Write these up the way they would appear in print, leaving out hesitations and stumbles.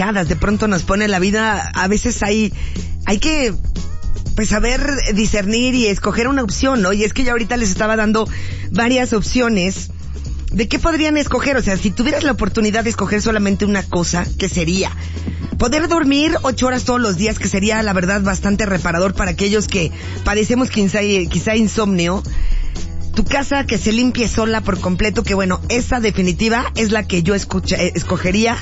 complicadas de pronto nos pone la vida. A veces hay que pues saber discernir y escoger una opción, ¿no? Y es que yo ahorita les estaba dando varias opciones de qué podrían escoger. O sea, si tuvieras la oportunidad de escoger solamente una cosa, ¿qué sería? Poder dormir 8 horas todos los días, que sería la verdad bastante reparador para aquellos que padecemos quizá insomnio. Tu casa que se limpie sola por completo, que bueno, esa definitiva es la que yo escogería.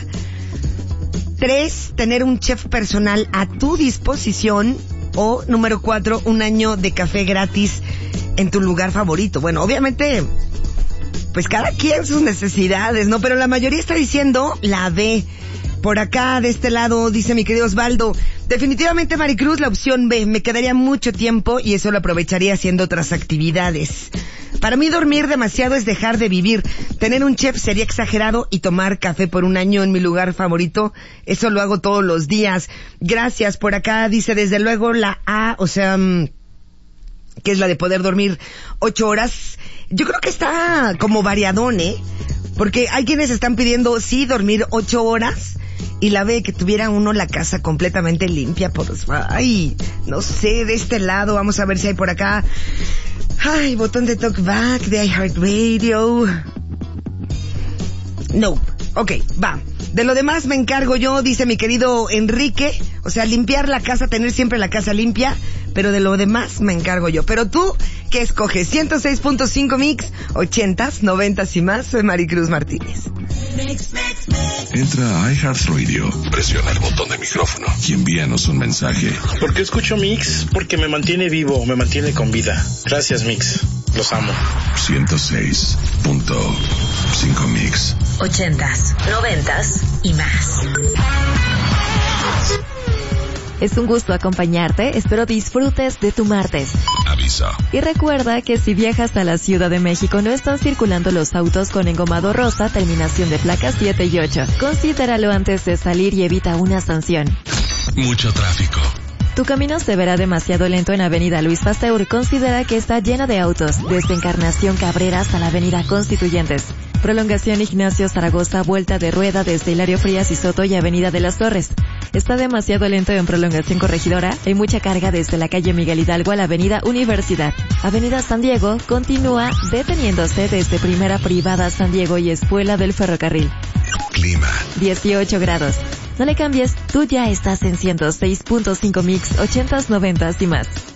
3, tener un chef personal a tu disposición. O número 4, un año de café gratis en tu lugar favorito. Bueno, obviamente, pues cada quien sus necesidades, ¿no? Pero la mayoría está diciendo la B. Por acá, de este lado, dice mi querido Osvaldo, definitivamente Maricruz, la opción B. Me quedaría mucho tiempo y eso lo aprovecharía haciendo otras actividades. Para mí dormir demasiado es dejar de vivir. Tener un chef sería exagerado y tomar café por un año en mi lugar favorito, eso lo hago todos los días. Gracias. Por acá dice desde luego la A, o sea, que es la de poder dormir 8 horas. Yo creo que está como variadón, porque hay quienes están pidiendo, sí, dormir 8 horas. Y la B, que tuviera uno la casa completamente limpia. Ay, no sé, de este lado, vamos a ver si hay por acá. Ay, botón de talkback de iHeartRadio. No, ok, va. De lo demás me encargo yo, dice mi querido Enrique. O sea, limpiar la casa, tener siempre la casa limpia. Pero de lo demás me encargo yo. Pero tú, ¿qué escoges? 106.5 Mix, 80s, 90s y más. Soy Maricruz Martínez. Entra a iHeartRadio, presiona el botón de micrófono y envíanos un mensaje. ¿Por qué escucho Mix? Porque me mantiene vivo, me mantiene con vida. Gracias, Mix. Los amo. 106.5 Mix. 80s, 90s y más. Es un gusto acompañarte, espero disfrutes de tu martes. Aviso. Y recuerda que si viajas a la Ciudad de México no están circulando los autos con engomado rosa, terminación de placas 7 y 8. Considéralo antes de salir y evita una sanción. Mucho tráfico. Tu camino se verá demasiado lento en Avenida Luis Pasteur. Considera que está llena de autos, desde Encarnación Cabrera hasta la Avenida Constituyentes. Prolongación Ignacio Zaragoza, vuelta de rueda desde Hilario Frías y Soto y Avenida de las Torres. Está demasiado lento en Prolongación Corregidora. Hay mucha carga desde la calle Miguel Hidalgo a la Avenida Universidad. Avenida San Diego continúa deteniéndose desde Primera Privada San Diego y Espuela del Ferrocarril. Clima. 18 grados. No le cambies, tú ya estás en 106.5 Mix, 80s, 90s y más.